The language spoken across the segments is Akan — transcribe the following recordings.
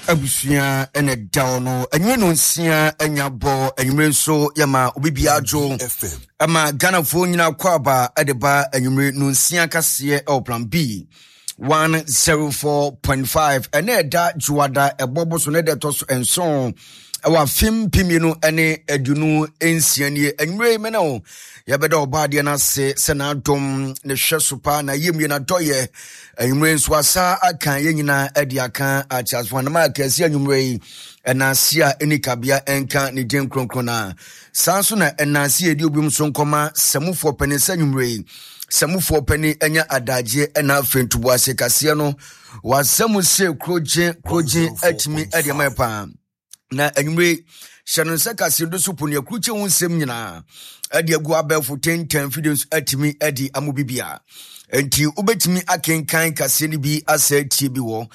Abusia ene dawno enwe no nsia anyabo enwumre so yama obibiajo ama Ghana fo nyina kwaba edeba enwumre no nsia kase e plan B 104.5 ene da juada ebobo so ne de to so enson ewa fim pimino ene edunu ensianie enwumre menao yabeda obade na se na dom ne hwesopa na yemye na doye enwumre nso asa akan yenyina edi akan a chasfo na ma kase enwumre enasia enikabia enka ne gen kronkron sanso na enasia edi obim so nkoma semufo penisa enwumre semufo peni enya adaje ena fentubo ase kase no wasemu se kroje atimi edi mayepa na enwumre Shannon Sakasi do supun ya kruche unsem nyina adi agu abelfo 10 videos atimi adi amubibia enti ubetimi akenkan kase ni bi aseti bi wo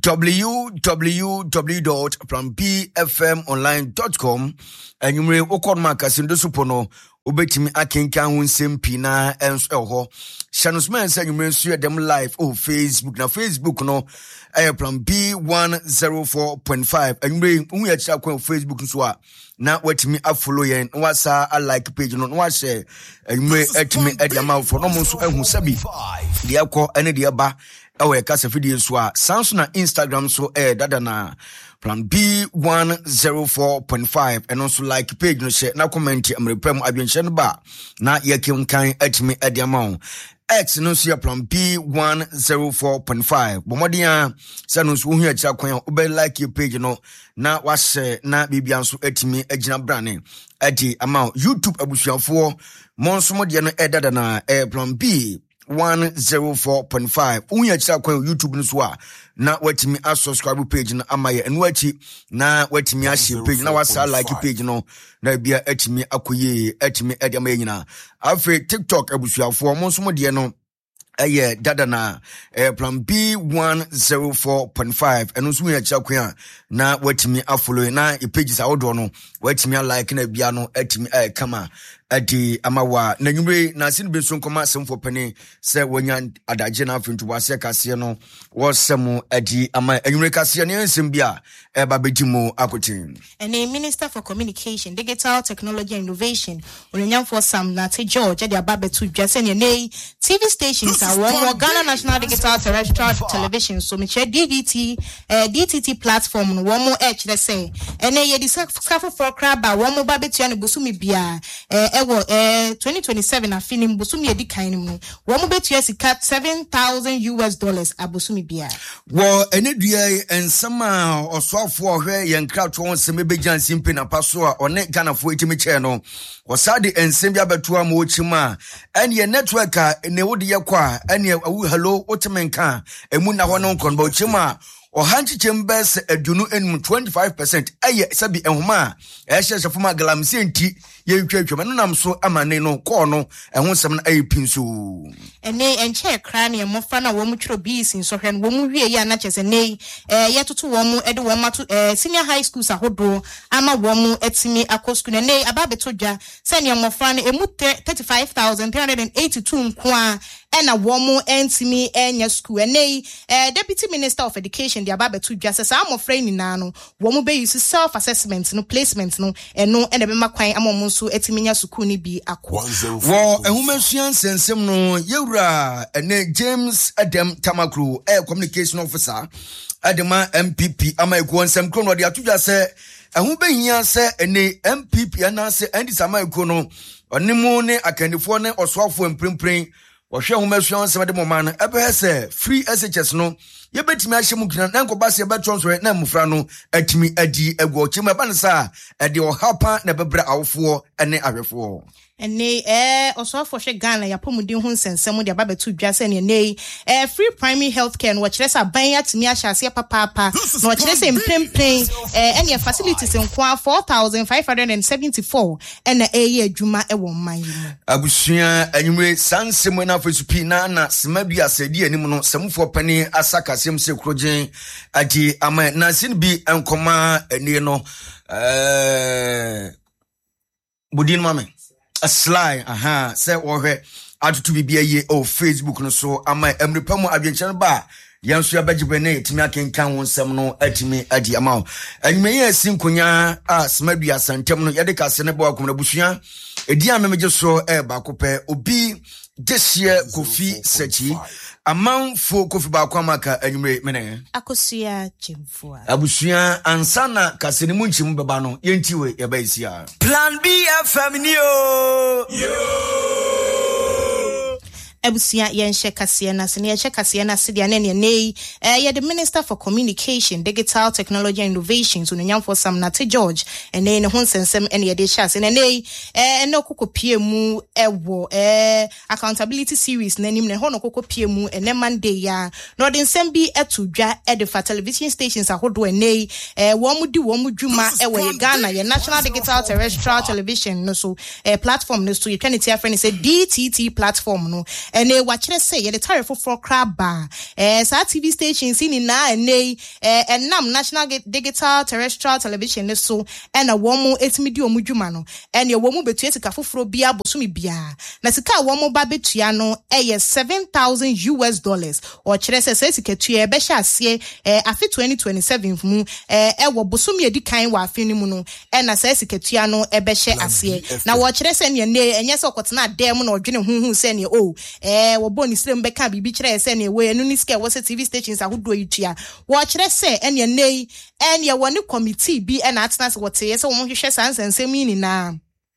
www.planbfmonline.com enyumre okonma kase do supono ubetimi akenkan unsem pina enso eho Shannon Smensa enyumre nso dem live Facebook na Facebook no plan B 104.5 enyumre unye cha kwa Facebook nso a na watimi afollow yen wasa a like page no wa share enyumre atimi edi amafo no mo nso ehu sabi de akọ ene de ba ewe kasa video nso a sanso na Instagram so dada na plan B 104.5 and also like page no share na comment amrepem adwenche no ba na yekem kan atimi edi amao X no see plan B 104.5 bomodia sanu so hu acha kwan ube like your page no na wa share na bibia nso atimi agina brane adi amount YouTube abusuafo monso modie no dada na plan B 104.5 unya acha kwan YouTube no so a na watimi subscribe page no amaye enu achi na watimi a share page na wasa like page no na bia atimi akoye atimi edi amaye nyina afi TikTok abusuafo monso modie no dada na plan B 104.5 enu so unya acha kwan na watimi afollow na e pages awodo no watimi like na bia no atimi kama adi amawa na nyumre na sin be so nkoma semfo pene se wonya adaje na afintu wase kase no wosemu adi ama nyumre kase ne ensem bia ba bedimo akotin ene Minister for Communication, Digital Technology and Innovation Onyamfo Sam Nate George adi ababetu dwase ne nei TV stations are one Ghana National Digital Terrestrial Television so meche DTT platform no one more edge let's say ene ye di safo for crab ba one more babetu ane busumi bia 2027 afini mbusumi edi kainu mu wo betua sika $7,000 abusumi bia wo ene dua ensama osofo ohwe ye nkrato won se mebejan simpe na paso a one Ghana fo etimi che no wasade ensem bia betua ma ochima ene ye network a ne wodi ye kwa ene awu hello otimenka emu na ho no nkon ba ochima ohanchi chembes edunu enum 25% aye sabi enhoma ehye foma galamse nti ye twatwa no nam so amane no ko no ehosem na aye pinso ene enche kra ne mofa na wo mu twro bees so hwe no wo mu wie ya na chese nei ye toto wo mu ede wo mato senior high schools ahodo ama wo mu etimi akosku ne nei ababeto dwa se ne mofa na emu 35,382 nko a ena wo mu entimi enya school nei Deputy Minister of Education the ababeto dwa se sa amofra ni na no wo mu be use self assessment no placement no eno ene be makwan amom so etiminya school ni bi akọ wo ehumasuan sensem no yewura ene James Adam Tamakru communication officer adema MPP ama ekuo nsem kro no de atudwa se ehu behia se ene MPP anase andisama ekuo no onemu ne akandifo ne osofo emprempren wohwe ehumasuan nsem de moma no ebe se free SHS no yebetimi ahyemu gina na nkobase betronso na mufra no atimi adi egwo chima bansa ede ohapa na bebra awofo ene ahwefo ene osofo hwe Ghana ya pomudin hu nsensem de ababetu dwase ne nei free primary healthcare no wachire sa ban atimi ahyase papa no wachire se mpempen ene facilities nkwa 4,574 ene eye adwuma ewo man yi abusua anyumre sansem na afesupi na semadu asedi anim no semfo pani asaka sem se krogen adi ama na sin bi enkoma ene no budin mame a sly say wohwe atutu bibia ye Facebook no so ama emrepamu adwenche ba Yansu abajibene timi akenkan wonsam no atimi adi ama. Anmeyi asinkonya a smadu asantem no yede kase ne bo akomna busua. Edi amemeje so ba kopɛ obi Desia Kofi Sechi amanfo Kofi ba kwa maka anwumre mene akosua chimfua abusua ansana kasene munchim beba no yentiwe yeba isia Plan B FM yo Ebusia yenhye kase na se ne yenhye kase na se dia na ne nei the Minister for Communication, Digital Technology and Innovation so nyamfo Sam Nate George ene ne ho nsensem ene ye de hya se ne nei ene okokopie mu ewo accountability series na nim ne ho no okokopie mu ene Monday ya no de nsem bi etudwa de fa television stations ahodo ene wo mu di wo mu dwuma ewo Ghana ye National Digital Terrestrial Television no so platform no so ye twenty friend say DTT platform no ene wachire say ye the tariff for craba sa TV stations ni na ene enam National Digital Terrestrial Television ne so ena wo mu etimi di omudwuma no ene wo mu betua sika foforo bia bosumi bia na sika wo mu ba betua no $7,000 or chire say sika tua be hya ase afi 2027 mu wo bosumi edi kan wa afi ni mu no ena say sika tua no be hye ase na wo chire say ne enye say okotena dem na odwene hunhu say ne wo boni srem be ka bibi chire say ne we enu ni sika wo say TV stations ahodo yitua wo chire say ene nei ene wo ne committee bi ena atena se wote ye say wo hwehwe sansensem ni na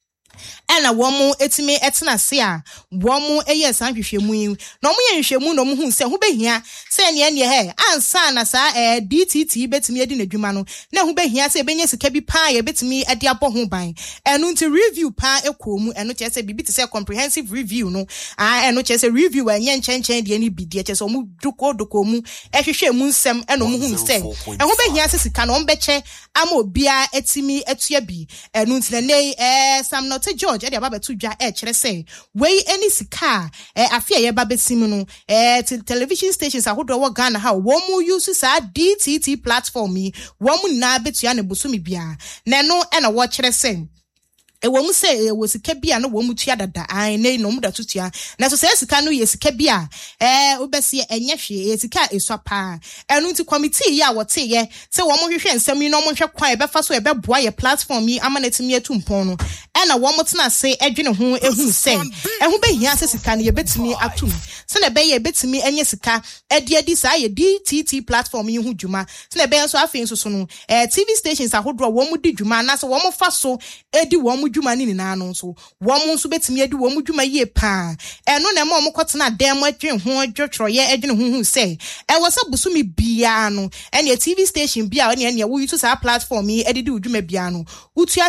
ena womu etime etena se a womu eye san hwehwemu yi na omu ye hwehwemu na omu hu se hu behia se ne ne he ansa na sa DTT betimi edi nadwuma no na hu behia se benye sika bi pa ye betimi edi abo ho ban enu nti review pa ekomu enu che se bibi te se comprehensive review no enu che se review enye nchenchen de ni bidie che se omu doko mu ehwehwemu nsem ena omu hu se hu behia se sika no ombeche ama obia etimi etua bi enu nti na nei Sam Nate George ade ababa tudwa kire say we any sika afia ye ba besimu no television stations ahodo wo Ghana ha wo mu use sa DTT platform yi wo mu na betua ne bosumi bia na no na wo kire say wo mu say wo sika bia no wo mu tua dada nei no mu da tutua na so say sika no ye sika bia obese enye hwe sika eswapa enu nti committee ya wote ye say wo mu hwehwe nsam yi no mu hwe kwan be fa so e be boa ye platform yi amanetimi atumpon no na wo mu tena say edwene ho ehu say ehu behia say sika no ye betimi atum se na be ye betimi enye sika edi sa ye DTT platform yi hu dwuma se na be nso afin so no TV stations ahodo wo mu di dwuma na so wo mu fa so edi wo mu dwuma ni na no so wo mu nso betimi edi wo mu dwuma ye pa eno na mo kotena dem adwen ho adwotro ye edwene hu say wo sa busumi bia no ene TV station bia ene wo use sa platform yi edi di dwuma bia no utua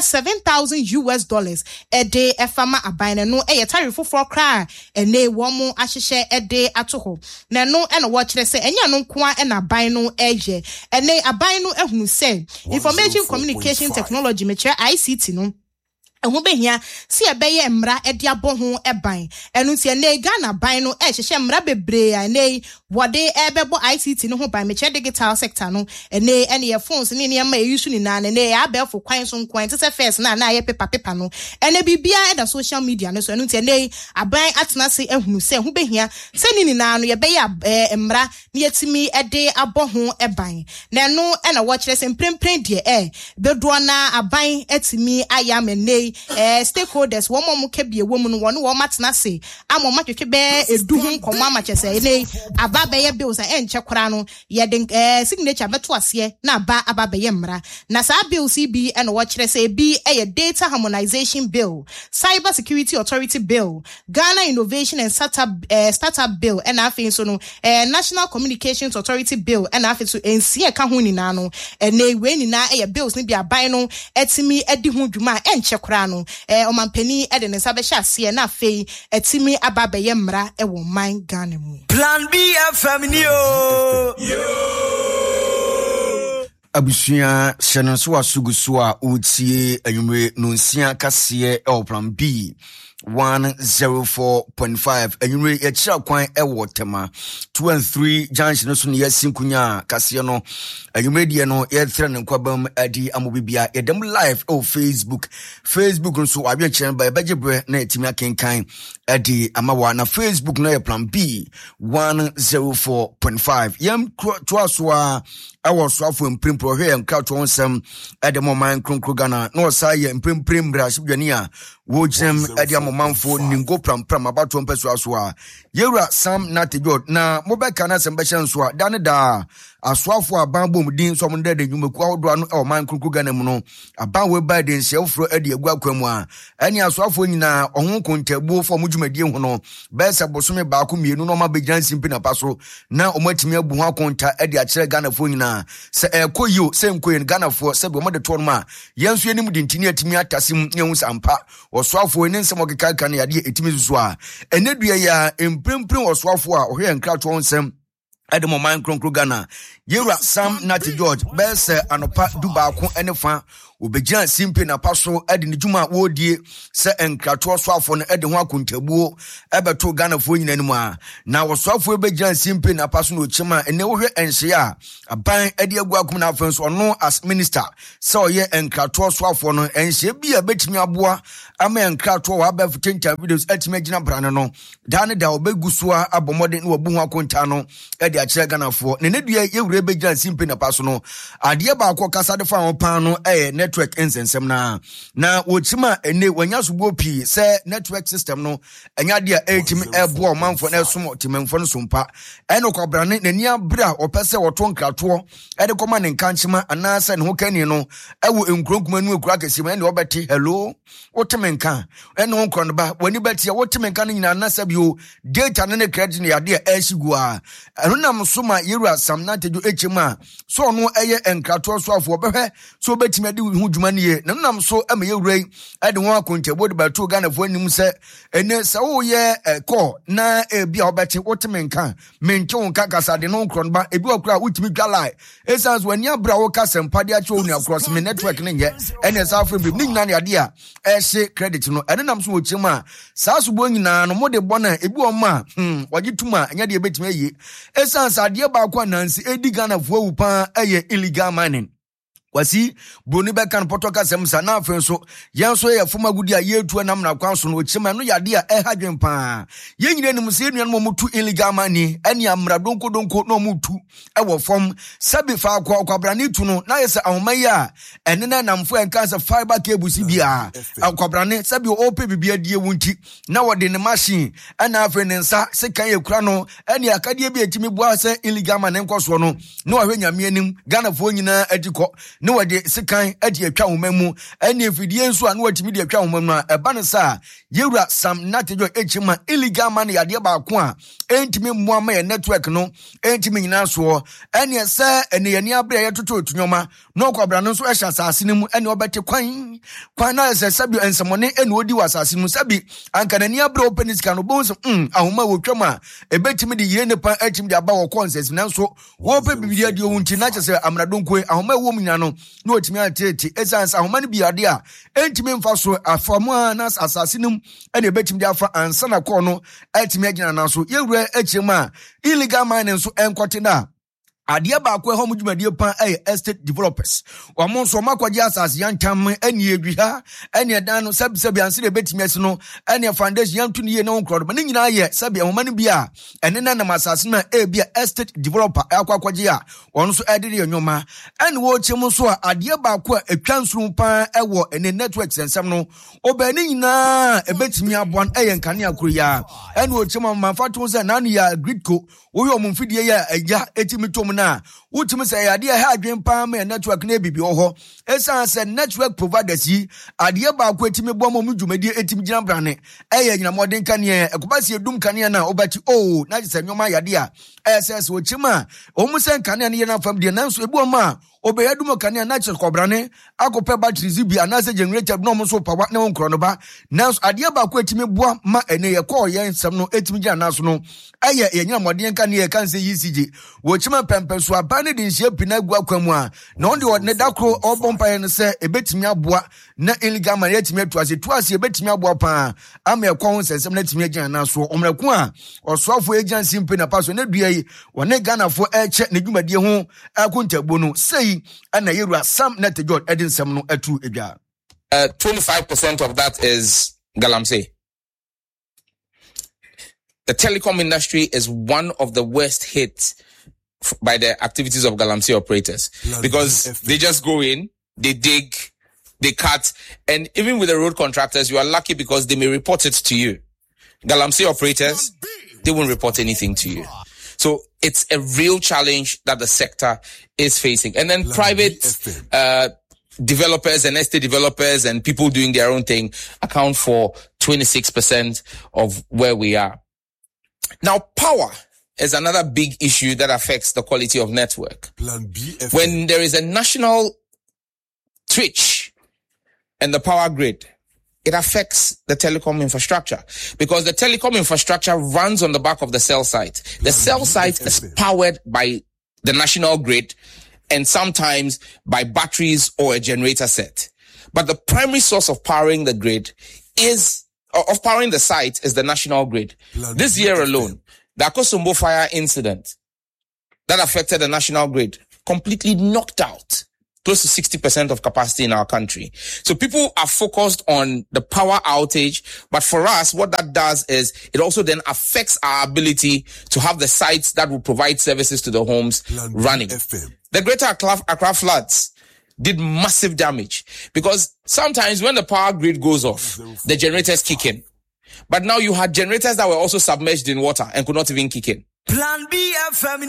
$7,000 ede efama aban no ye tariff for cry ene wo mu ahyehye ede atoho na no ene wo kire say enya no nkoa ena aban no eye ene aban no ehunu say information communication technology me kire ICT no ehu behia si ebeye mra edi abo ho eban enu nti ene Ghana ban no hyehye mra bebre ene wode ebebo ICT no ho ban me digital sector no ene ye phones ni ne ma use ni na ene ya abefo kwan so nkwan te se first na ye paper no ene bibia eda social media no so enu nti ene aban atena se ehunu se ehu behia se ni na no ye beye mra ne yetimi ede abo ho eban na no ena wo kire se mprempren de bedo na aban etimi ayam ene stakeholders wo mo kebie wo mu no wo no matena se amoma twetwe be edu hu nkomo amachese ene aba be ye bills enche kora no ye den signature beto ase na aba be ye mra na sa bills bi ene wo kire se bi data harmonization bill, cyber security authority bill, Ghana innovation and startup bill and afin so no national communications authority bill and afin so ensi eka ho ni na no ene we ni na bills ni bi aban no etimi edi ho dwuma enche kora no omampani ede ne sa be hya ase na afei etimi aba be ye mra wo man Ghana mu. Plan B FM yo Abusia Shannon so asugu so a utie anwumre no nsia kase Plan B 104.5 Anyway, a child quite a waterma 2 and 3 junction so near Sinkunya Casiano. And you made no air threat and quabum Eddie Amobibia, a dem live Facebook and so I be channel by Bajabre Netimia King Eddie Amawana Facebook no plan B 104.5 Yam Twaswa. I was swafo imprimpo here and catch on some at the moment Krugana no say imprim brash Gania Wojam at the moment for Ningo Pram about 1 peswa Yera Sam Natty God na mobile canas and Bashanswa Danada a swafo a bamboo din someone dead you make out one or man Krugana a bamboo by the shelf for Eddie Guaquemwa any a swafo na on Conte for Mujumedian Hono Bessa Bosume Bakumi no ma bejan simpina paso na omatimia buha konta Eddie a chair Ghana phone se ekoyo se nkoyen Ghana for se bo de tonma yenso enim de ntini atimi atasim nyehu sampa oswafo ene nsem okeka na yade etimi susu a enedua ya emprempren oswafo a ohwe nkra to nsem Edemo man kronkro Ghana Yera Sam Natty George bese anopa duba ko enefa obegia simpe na paso ede ne djuma wodie se enkrato swafo no ede ho akontabuo ebeto Ghana fo nyina nimu a na woswafo obegia simpe na paso no chima ene wo hwe enhye a aban ede agu akom na afenso ono as minister se oye enkrato swafo no enhye bia betimi aboa ama enkrato wa ba futentia videos etime gina brane no dane da obeguso a abomode no wabu ho akonta no ede a kire Ghana fo ne nedua yewure begia simpe na paso no ade ba akọ kasa de fa ho pan no network ensensem na wochima ene wanya subo pi se network system no enya dia etimi ebo manfo na som timemfo no sompa eno kwabrane nani abra opese woto nkrato ede koma ne nkanchima anase ne ho kani no ewo enkronkuma nu ekura kesima ene obeti hello wotemenka ene ho nkron ba wani beti wotemenka no nyina anase bio data ne credit ne ade ehyigu a eno nam soma Yera Sam Natty echima so no eye enkrato so afo obehwe so betimi ade hu dwumanie na nam so ama Yewure ade ho akontabo de bato Ghana fo anim se ene se wo ye call na bia obeti wotemenka menke won kakasa de no nkron ba ebi okura utimi dwalai esans wani abra wo kasa mpade acho onu across me network ne nye ene sa afro bi ni nyina ne ade a ehye credit no ene nam so ochima sa so bo nyina no mode bona ebi o ma wagituma anya de betimi ayi esans ade ba kwa nansi edi Ghana fo wu pa eye illegal mining Wasi broni beka no potoka semsa na afenso yanso ye foma gudi a yetu na mna kwanso no chima no yade a ehadwen pa yenyine nim se enuan mo mutu illegal money eni amra donko no mutu ewo fom sabi fa akwabra ne tu no na yese ahomayi a ene na namfo enkansa fiber cable si bia akwabra ne sabi ope bibia die wunti na wode ne machine ana afen nsa se kan ye kura no eni akade bia etimi bua se illegal money nkoso no na wahwe nyame anim Ghana fo nyina adiko no wade sikan ade atwa homamu ene efidie nso a no watimi de atwa homamu a eba ne sa Yera Sam Natty echima illegal money ade ba ko a entimi mmoa ma ye network no entimi nyina so ene se ene ye ni abra ye toto otunyoma no kwabra no so ehya asase ne mu ene obete kwan na se sabi ensemone ene odi wasase mu sabi anka na ni abra open sika no bonso ahoma wotwama ebetimi de yire nepa etimi de aba wo consensus nanso wo pe bibia de owunti na chese amradonkwe ahoma wo munya no no otimi atete essence ahoma ne biade a entimi mfa so afamu na asase ne mu ene ebetimi de afa ansa na ko no etimi agina na so Yewure echema illegal mining so enkote na Adia ba kwa homu jumadie pan estate developers. Wamo so makwaji asasi yantam eni edwiha eni edan sabi anse de betimi ase no eni foundation yantu ne na onkro ba nyina ye sabi ahoma ne bia ene na masase na bia estate developer akwakwaji a won so edede yonyoma eni wo chemu so adia ba kwa etwansuru pan ewo eni network sensem no obani nyina ebetimi aboan nkane akuru ya eni wo chemu manfato ze na ya gridco wo yo mumfidie ya eja etimi tom na utimi say ade ha adwen pa ma network na bibi ho esan say network providers yi ade ba ko etimi bo mo dwumadi etimi gina brane nyina modern kane ekobasi edum kane na obati na se nyoma yade a ss wo chima o mu sen kane na fam de nanso ebu ma obeyadumo kane na che kobrane akope batteries bi anase generator no mo so power na won krono ba nanso ade ba ko etimi boa ma ene ye call ye nsem no etimi gya naso no aye ye nyina modien kan ye kan se yisije wo chima pempeso aba ne de nhye pina gu akwamu a na on de ne dakro obompa ye ne se ebetimi aboa na illegal man etimi atuase ebetimi aboa pa ama ye kwa nsem na etimi gya naso omreku a osofo agency mpe na paso na dua yi wone Ghana fo eche ne dwumadie ho akontagbo no sei ana yerua Sam Netejord edin sem no atu edwa 25% of that is Galamsey. The telecom industry is one of the worst hit by the activities of Galamsey operators because they just go in, they dig, they cut, and even with the road contractors, you are lucky because they may report it to you. Galamsey operators, they won't report anything to you. So it's a real challenge that the sector is facing. And then private developers and estate developers and people doing their own thing account for 26% of where we are. Now, power is another big issue that affects the quality of network. When there is a national switch and the power grid, it affects the telecom infrastructure because the telecom infrastructure runs on the back of the cell site. The cell site is powered by the national grid and sometimes by batteries or a generator set. But the primary source of powering the grid of powering the site is the national grid. This year alone, the Akosombo fire incident that affected the national grid completely knocked out close to 60% of capacity in our country. So people are focused on the power outage, but for us, what that does is it also then affects our ability to have the sites that will provide services to the homes running. The Greater Accra floods did massive damage because sometimes when the power grid goes off, the generators kick in. But now you had generators that were also submerged in water and could not even kick in. Plan B FM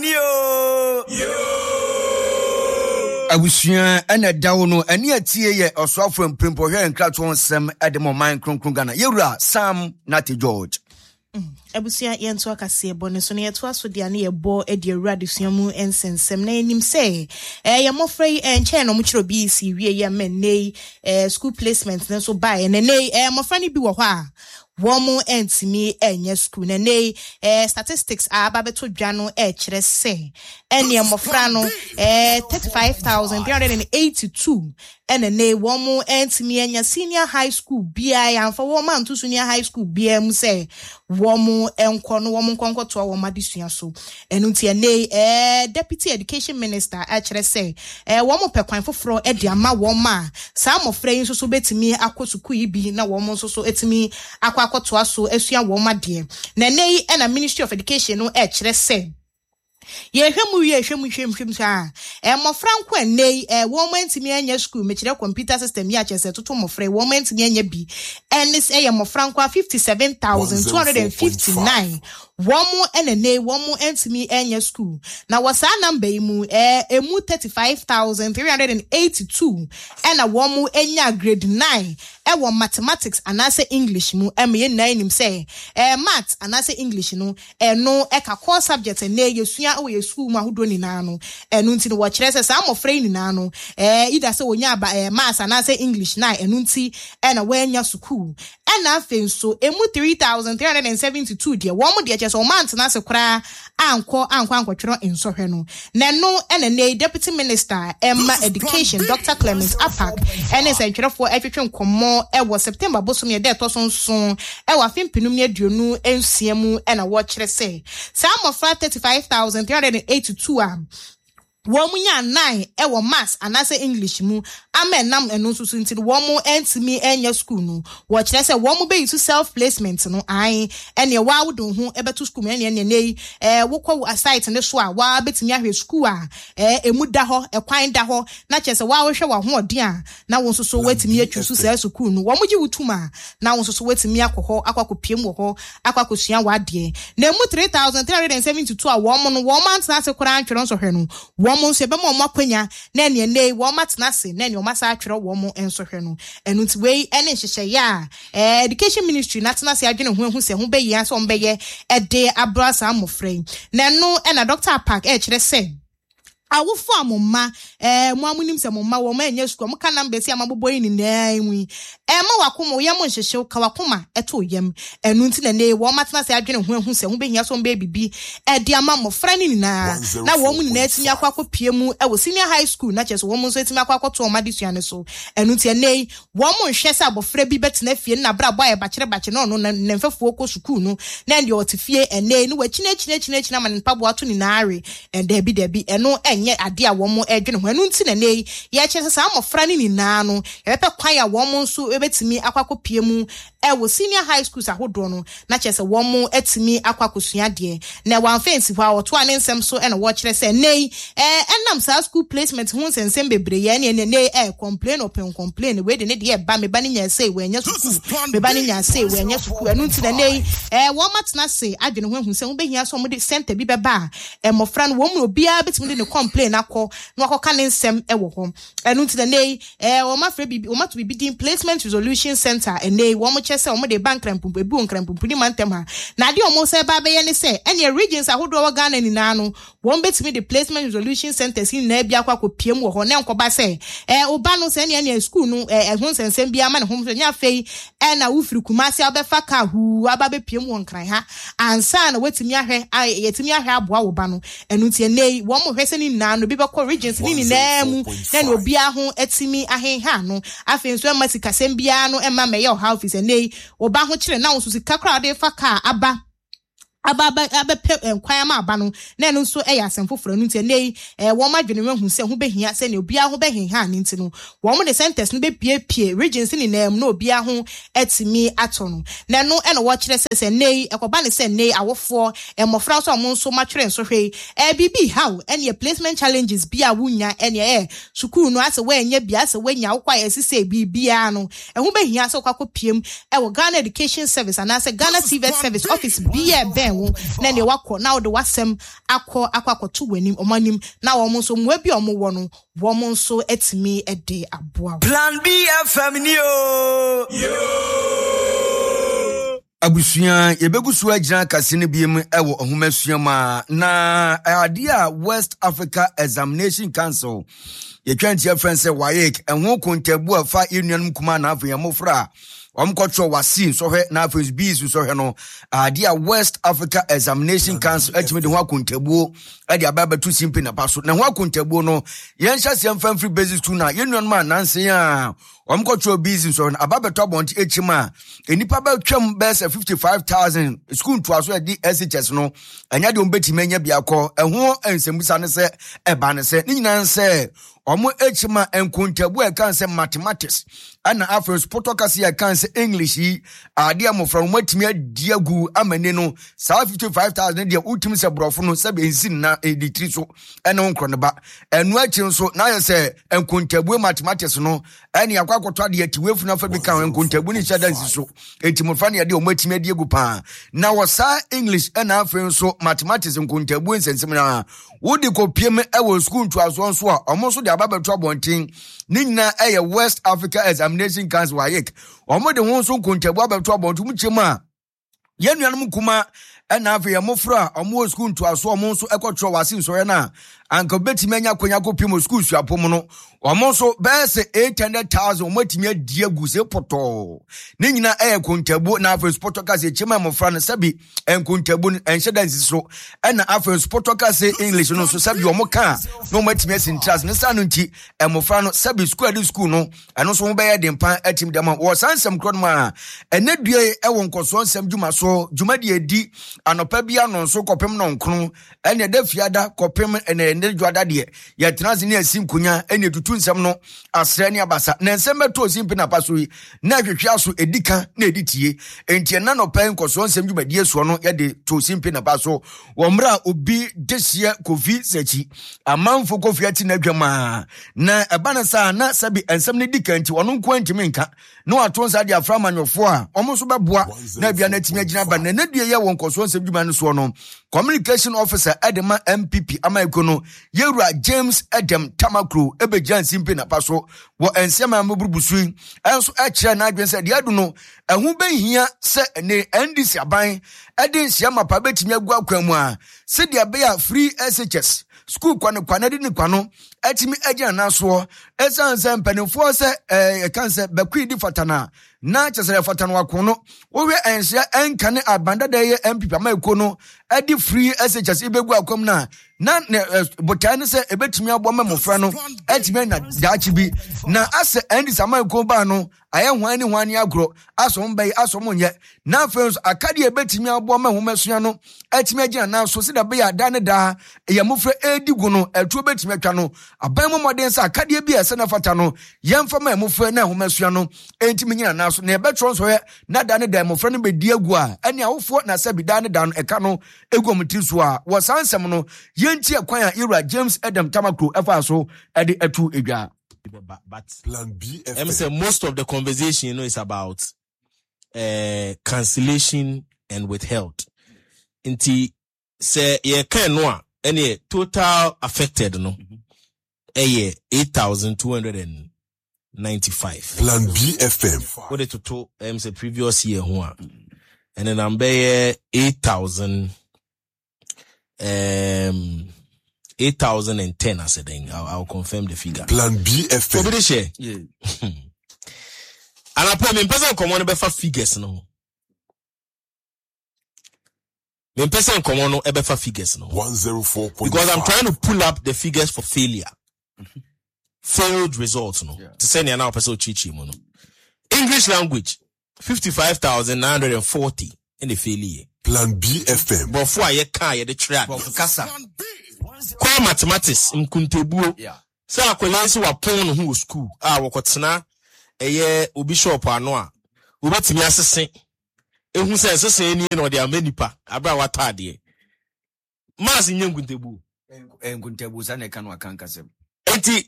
Abusia ene dawo no ene atie ye osofo mprimpo hwe nkrato nsem edemo man kronkron Ghana yewura Sam Netejord Abusia yento akase bone so ne yeto aso dia ne yebo e de awura desua mu ensensem na enim say ye mofra yi enche no mu kiro bi si wie ye menei school placement na so buy ne nei mofra ni bi wo ho a womu entimi enye school na nei statistics ababeto dwa no kire se ene mofra no 35,382 ene nei womu entimi enye senior high school bia ya mfa wo man to senior high school bia mu say womu enko no womu nkonko to wo madesua so enu ntia nei deputy education minister kire se womu pekwan foforo e de ama wo ma sa mofra yin so betimi akosuku yi bi na womu so etimi akoto aso asua wo ma de na nei na Ministry of Education no kire se ye hwemu sa mofra nko nei wo mantimi anya school me kire computer system ya chese toto mofra wo mantimi anya bi enis mofra nko 57,259 womu enene womu entimi enya school na wasa number imu emu 35,382 ena womu enya grade 9 ewo mathematics anase English mu emye 9 nim say math anase English no eno eka core subject na yesua o ye school mu ahodo ni na no enu nti no wo kire se sa amofra ni na no ida se wonya ba math anase English na enu nti ena wenya school ena afenso emu 3,372 de womu de so month na se kra anko twero ensohwe no na no ene deputy minister Emma Education Dr. Clemens Apak ene se ntwerefo atwetwe nkomo ewo September bosom ye de tosonson ewo afimpinum ne aduonu ensiamu ena wo kire se some of 35,382 womunya 9 ewo maths anase English mu amenam enu susu nti womu entimi enya school no wo kire se womu be use self placement no ai ene wa wudun hu ebetu school ene nei wokọ site ne so a wa betimi ahwe school a emu da ho ekwan da ho na kire se wa hwe wa ho odi a na wo susu wetimi atwusu se school no womu gi wutuma na wo susu wetimi akọ akakopiem wo ho akakosua wa de na emu 3,372 a womu no womu antase kora antwero so hwe no womu se be mo makwanya na ene nei womu atnase na ene omasa atwero womu enso hwe no enu ti wei ene hyehye ya education ministry national se adwene hu se hu be yi so mbeye ede abrasa amofrɛ na no ena Dr. Park kire se awofo amomma mo amunim se momma wo ma enye school mo ka number si amaboboyi ni na enwi ma wakomo yem nhyehyew ka wakoma eto yem enu nti na ne wo matena se adwene hu se hu behia so mba bibi de ama mofra ni na wo mu ni na atimi akwakopie mu wo senior high school na cheso wo mu so atimi akwakoto ma disuane so enu nti ne wo mu hwe se abofra bi betena fie na bra boy ba kire no na mfefuo ko school no na ndi otifie ene ni wachine ma npabo ato ni na are debi eno nye ade a wo mo edwene ho anu nti na nei ye kyese sa amofra ni na no ye pe kwan ya wo mo nso ebetimi akwakopie mu wo senior high schools ahodo no na kyese wo mo etimi akwakosua de na wan fancy ho awoto ane nsem so na wo kyere se nei enam sa school placement ho nsensem bebre ye ne nei complain we de ne de ba me ba ni nya sei we nya school me ba ni nya sei we nya school anu nti na nei wo matena se adwene ho hu se wo behia so mo de center bi beba mofra no wo mo obia betimi de ne complain akọ no akọ ne nsem wo ho enu nti na nei o ma frɛ bibi o ma to bibi din placement resolution center nei wo mo kyese o mo de bank krampumpu ebu nkrampumpu ni mantem ha na de o mo se ba be ye ne se ene regions ahodo wo Ghana ni na no wo betimi de placement resolution center sin na bia akọ piem wo ho ne nkoba se o ba no se ne school no ho nsensem bia ma ne ho nya fei na wo firi Kumasi abefa ka hu aba be piem wo nkran ha ansa na wetimi ahwe yetimi ahwe aboa wo ba no enu nti nei wo mo hwese ni na no bi be ko regions ni na mu na no bia ho etimi ahenha no afen so ma sikasem bia no ma meye o ha office nei wo ba ho kire na wo so sika kra de fa ka aba kwan ma aba no na enu nso asemfoforo no nti nei wo ma dwene hu se ho behia se ne obia ho behenha ne nti no wo mo de centers no be pie regions ni na mu na obia ho etimi ato no na no e no wo kire se nei ekoba ne se nei awofo mofra so mo nso ma twere nso hwe bibi how ene placement challenges bia wunya ene school no ase we nya bia ase we nya akwa esise bibia no ho behia se kwakọ piem wo Ghana Education Service and ase Ghana Civil Service Office bia ben na ne wakọ na de wasem akwakoto wanim omanim na wo nso mwa bi omo no wo nso etimi ede aboa Plan B FM ni o abusua yebegusu agina kase ne biem ewo ohomasua ma na ade a West Africa Examination Council ye twanti friends say WAEC enho kontabu afa enuanum kuma na afa yamofra omkotro wasi so hwe na afes bees so hwe no ade a West Africa Examination Council atimi de ho akontabu ade ababa tu simple na paso na ho akontabu no yen hyase mfamfri basic school na yenuanum ma nanse a omkotro bees so na ababa to bonti echima enipa ba twam bese 55,000 school to aso ade SHS no anya de ombetimi anya biakọ eho ensembusa ne se eba ne se ni nyina se omo echima enkontabu e kan se mathematics ana afros potokasi e kan se English yi ade amofra matimi adiagu amane no sa 55,000 de ultim se brofo no se benzin na editri so ene onkro ne ba enu achi nso na ye se enkontabu mathematics no ene akwakoto ade atiwefu na fa bi kan enkontabu ni chadansi so etimofra ne ade omatimi adiagu pa na wosa English ena afro so mathematics enkontabu nsensem na wodi kopiem ewo school to aso so a omo so de ababa to abontin ni nyina eye West Africa Examination Council WAEC omo de ho so kontabu ababa to abontin mu chema yenuanum kuma ena afa yamofra omo school to aso omo so ekotro wase so na anka betimi anya konya kopiem school suapom no omo so bese 800,000 omatimi adiagu se poto ni nyina eye kontabu na afa sportocas chema mofra no sabi enkontabu enhyedansi so ena afa sportocas English no so sabi omo ka no omatimi asintras ne sanu nti emofra no sabi school no eno so mo be ye dempa atim dema wo sansem kro no ma enadue ewo nkoso nsem dwuma so dwuma de edi anopa bia no so kopem no nkro ene da fiada kopem ene dwada de ye tenazi ne asim kunya ene tutu nsem no asra ne abasa na nsem beto simpi na paso yi na hwehwe aso edika na editie enti na no pen koso nsem dwumadie so no ye de to simpi na paso wo mra obi desie kofi sechi amanfo kofi ati na dwama na ebana sa na sabi nsem ne dika enti wono nko antimi nka no atonsa de afra manyofo a omo so beboa na bia na timi agina ba na due ye won koso nsem dwuma no so no communication officer Edema MPP amaikono Yewura James Edem Tamakro ebejan simpe na paso wo ensema mbubusu enso ekire na adwen se de adu no ehu behia se ne NDC aban ede nsia mapa betimi agu akwamu a se de be ya free SHS school kwana di ni kwano etimi agina naso esanse mpanimfo se kanse bakwi di fatana na chesere fatana wakono wo hwe enhye enkane abanda da ye MPP amaiko no edi free SHS ibegu akom na botane se ebetimi aboma mofra no etimi na dachi bi na ase endi samaiko ba no aye hwan ni agro asom bai asom nye na fenso akade ebetimi aboma homesua no etimi agina na so sida be ya da ne da ye mofra edi gu no etu ebetimi atwa no aban momoden sa akade bi ese na fata no yemfa ma mofra na homesua no entimi nyina na so na ebetro so ye na da ne da mofra no be di agu a ene awofo na sabi da ne da no eka no egu mutiso a wosansem no yenti akwan a Ira James Adam Tamakro efa so ede etu edwa. But Plan B. I'm saying most of the conversation, is about cancellation and withheld. Inti say ye can no any total affected no. 8,295. Plan B FM. What it to say previous year one. And then I'm 8,010 I said I'll confirm the figure. Plan B FM. What share? Yeah. And I put me person come on for figures no. Me person come on for figures no. 104.5. Because I'm trying to pull up the figures for failure. Failed results no. To send you now person chichi mo no. English language 55,940 in the failure. Plan B FM. But for ye can ye the track. Kasa. Kwa mathematics mkuntebuo. Yeah. Sa akwalensi wa pon hu school. Wakotena eye obi shop ano a. Obetimi asese. Ehun se asese ni no de amanipa. Abra watade. Mas nye nkuntebuo. Nkuntebuo sa na kan wakankasem. Enti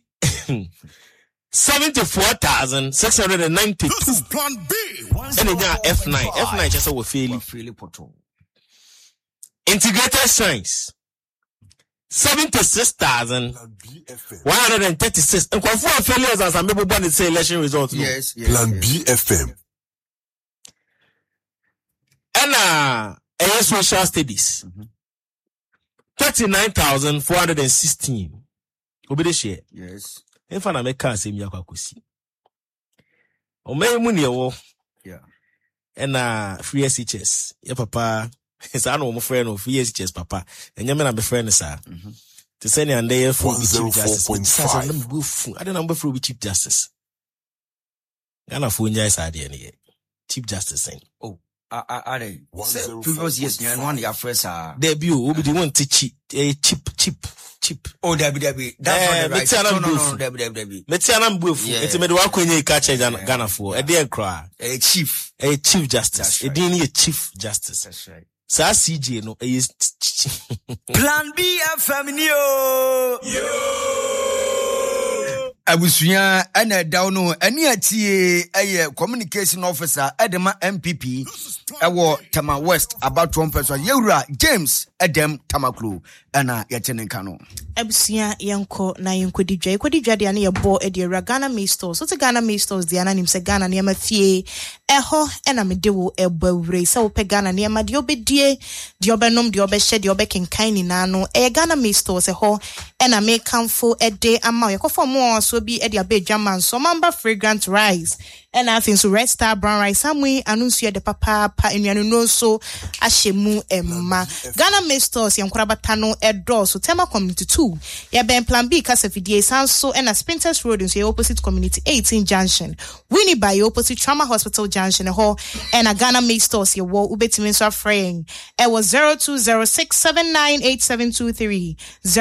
74,692. Plan B. And then F9. F9 just we failing. Integrated science. 76,136. And for failures as I'm able to say election results. Yes. Plan B FM. And social studies. 39,416. Obede share. Yes. If I make car same yakwakusi. O me mu ne wo. Yeah. And free SHS. Yeah papa. It's I know my friend of free SHS papa. And you me na be friend sir. To send and there for Chief Justice. 104.5. I don't know for Chief Justice. Gana fu nya isa de ne. Chief Justice. Oh. Are previous years you one your first debut will be the one to cheap. Oh Debbie. That's not right. No, Debbie. Metiana Buff. It's a medwa kwenye catcher Ghana for a dear cry. A chief justice. A dini chief justice. That's right. Sa CJ no is Plan B FM yo. Abusuya ena dawno eni atie eye communication officer Edema MPP ewo Tama West about one person Yewura James Edem Tamaklo ena yetene kano. Abusuya yenko na yenkodidwa de ane yebo e de Ghana May Stores. So te Ghana May Stores de ananim se Ghana ne mafie eho ena medewo ebawure se wo pe Ghana ne ma de obedie de obenom de obehye de obekenkan ni na no e Ghana May Stores eho ena me kanfo ede ama yakofo mo so bi e de abejaman so mamba fragrant rice and I think so Red Star brown rice samwe anunsu de papa enuanu no so ahyemu emma Ghana May Stores yankorabata no edo so Tema Community 2 ya ben Plan B kasa fidie sanso and a Sprinters Road in opposite Community 18 Junction Winnie by opposite Trauma Hospital Junction ho and a Ghana May Stores ye wo ubetimi so afraying it was 0206798723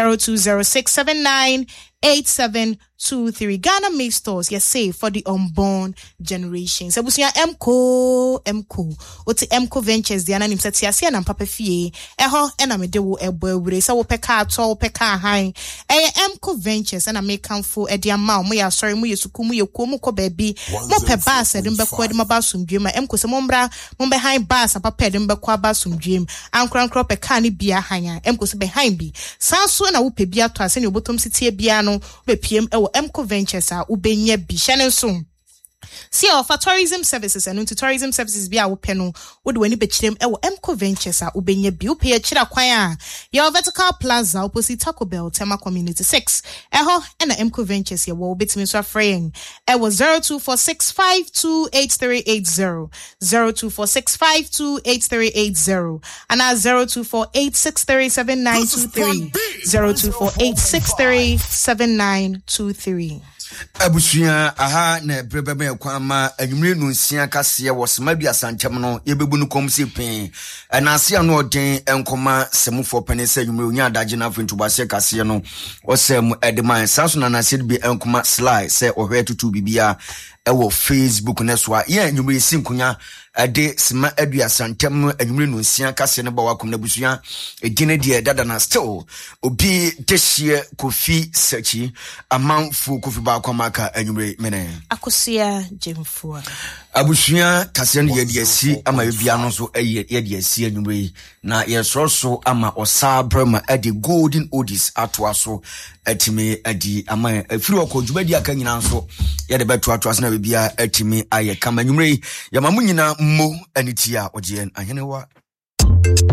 0206798723 Ghana May Stores yes safe for the unborn generations. Ebusuya Mco oti Mco Ventures the ananim seti ase na papa fie eho ena me de wo ebawure se wo peka ato peka han Mco Ventures na me kanfo e de ama mo ya sorry mo yesuku mo yekuo mo ko baabi mo pe bass e dem be ko de mo ba sumdwem Mco se mo mbra mo be han bass papa e dem be ko ba sumdwem ankran peka ni bia han Mco se be han bi sanso na wo pe bia to ase ne obotom sitie bia no be piem e wo Mco Ventures a ubenya bi hyene so See offer tourism services and into tourism services be our panel would when you be chim Emco Ventures are ubenye biu pay chira kwaya. Your vertical plaza opposite Taco Bell Tema Community 6. Eho and the Emco Ventures your will bit me so fraying. It was 0246528380 0246528380 and 0248637923 0248637923. Abusuya aha na brebebe kwama anwumre no nsia kase was madu asantem no yebebu no kom se pen na ase ano den enkoma semufo pen se anwumre onya adaje na afentu base kase no osem edeman saso na se be enkoma slide se ohwe tutu bibia ewo Facebook na so a ye anwumre sinkunya ade sima adu asantem anwumre no nsia kase ne ba wakom na busuya egine de dada na still obi dehie Kofi Sechi amanfu Kofi ba kwamaka anwumre mene Akosia Jemfua abusuya kase ne ye si ama bia no so ye si anwumre na ye so ama osabrama ade golden odis atoaso atime adi ama afiri okodwumadi aka nyina so ye de beto atoaso na bia atime aye kama anwumre ya mamu nyina mo anitia oje ahene wa